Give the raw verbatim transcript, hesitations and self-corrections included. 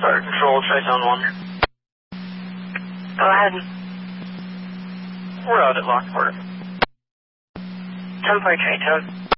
Fire Control, Tri-Zone one. Go ahead. We're out at Lockport. ten four Tri-Zone.